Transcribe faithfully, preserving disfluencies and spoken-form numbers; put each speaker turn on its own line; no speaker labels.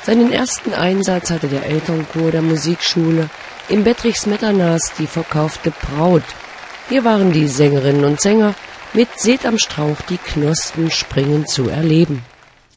Seinen ersten Einsatz hatte der Elternchor der Musikschule im Bettrichs-Metternas die verkaufte Braut. Hier waren die Sängerinnen und Sänger mit Seht am Strauch die Knospen springen zu erleben.